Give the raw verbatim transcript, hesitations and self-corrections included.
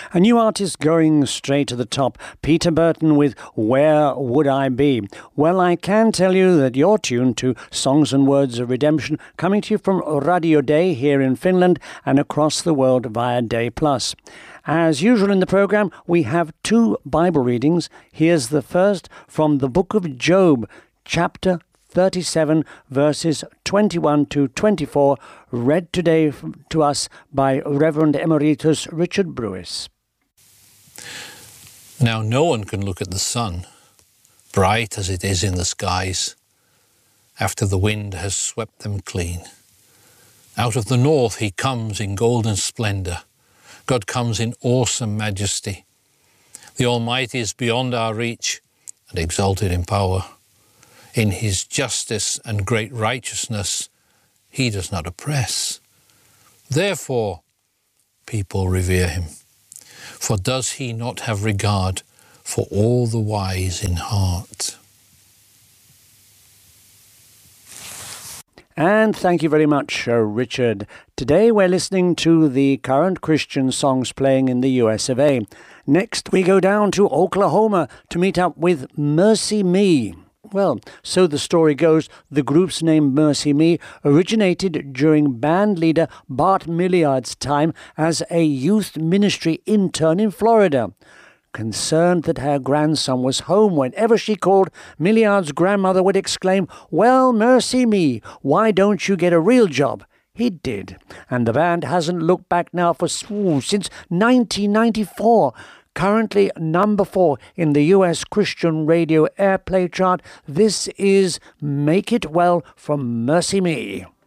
A new artist going straight to the top. Peter Burton with Where Would I Be? Well, I can tell you that you're tuned to Songs and Words of Redemption, coming to you from Radio Day here in Finland and across the world via Day Plus. As usual in the programme, we have two Bible readings. Here's the first from the book of Job, chapter thirty-seven, verses twenty-one to twenty-four, read today to us by Reverend Emeritus Richard Brewis. Now no one can look at the sun, bright as it is in the skies, after the wind has swept them clean. Out of the north he comes in golden splendour. God comes in awesome majesty. The Almighty is beyond our reach and exalted in power. In his justice and great righteousness he does not oppress. Therefore people revere him. For does he not have regard for all the wise in heart? And thank you very much, uh, Richard. Today we're listening to the current Christian songs playing in the U S of A. Next we go down to Oklahoma to meet up with Mercy Me. Well, so the story goes, the group's name Mercy Me originated during band leader Bart Milliard's time as a youth ministry intern in Florida. Concerned that her grandson was home whenever she called, Milliard's grandmother would exclaim, "Well, Mercy Me, why don't you get a real job?" He did, and the band hasn't looked back now for ooh, since nineteen ninety-four. Currently number four in the U S Christian radio airplay chart, this is Make It Well from Mercy Me.